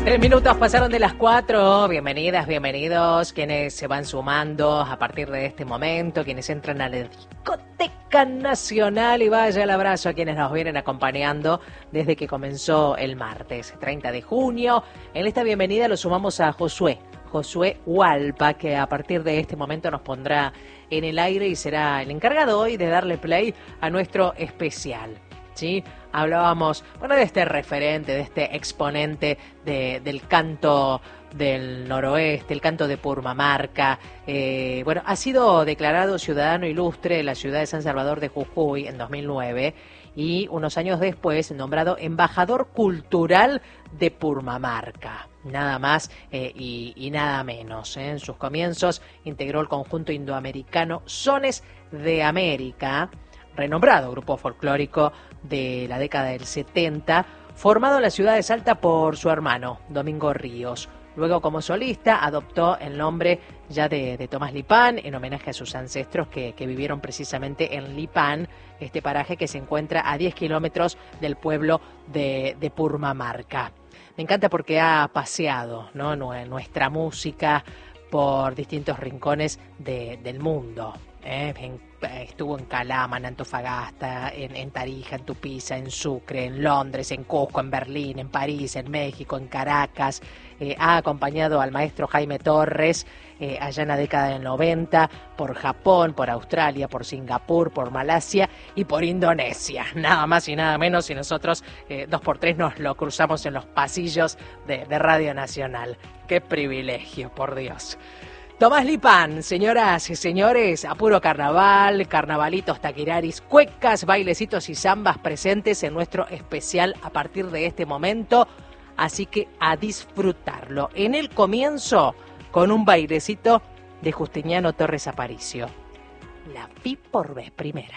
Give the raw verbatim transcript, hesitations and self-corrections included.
Tres minutos pasaron de las cuatro. Bienvenidas, bienvenidos quienes se van sumando a partir de este momento, quienes entran a la Discoteca Nacional, y vaya el abrazo a quienes nos vienen acompañando desde que comenzó el martes treinta de junio. En esta bienvenida lo sumamos a Josué, Josué Hualpa, que a partir de este momento nos pondrá en el aire y será el encargado hoy de darle play a nuestro especial. ¿Sí? Hablábamos, bueno, de este referente, de este exponente de, del canto del noroeste, el canto de Purmamarca. Eh, bueno, ha sido declarado ciudadano ilustre de la ciudad de San Salvador de Jujuy en dos mil nueve y unos años después nombrado embajador cultural de Purmamarca. Nada más eh, y, y nada menos. ¿eh? En sus comienzos integró el conjunto indoamericano Sones de América, renombrado grupo folclórico de la década del setenta, formado en la ciudad de Salta por su hermano, Domingo Ríos. Luego, como solista, adoptó el nombre ya de, de Tomás Lipán, en homenaje a sus ancestros que, que vivieron precisamente en Lipán, este paraje que se encuentra a diez kilómetros del pueblo de, de Purmamarca. Me encanta porque ha paseado, ¿no?, nuestra música por distintos rincones de, del mundo. ¿eh? En, estuvo en Calama, en Antofagasta, en, en Tarija, en Tupiza, en Sucre, en Londres, en Cusco, en Berlín, en París, en México, en Caracas. Eh, ha acompañado al maestro Jaime Torres eh, allá en la década del noventa, por Japón, por Australia, por Singapur, por Malasia y por Indonesia. Nada más y nada menos, y nosotros eh, dos por tres nos lo cruzamos en los pasillos de, de Radio Nacional. ¡Qué privilegio, por Dios! Tomás Lipán, señoras y señores, a puro carnaval, carnavalitos, taquiraris, cuecas, bailecitos y zambas presentes en nuestro especial a partir de este momento, así que a disfrutarlo. En el comienzo, con un bailecito de Justiniano Torres Aparicio. La vi por vez primera.